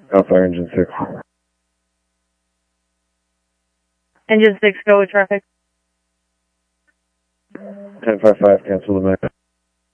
Alpha Engine 6. Engine 6, go with traffic. 1055, cancel the max.